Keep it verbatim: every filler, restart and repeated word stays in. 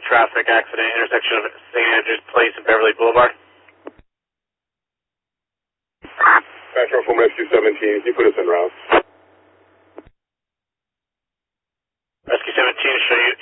traffic accident, intersection of Saint Andrews Place and Beverly Boulevard. Patrol from Rescue seventeen, can you put us en route? Rescue seventeen, show you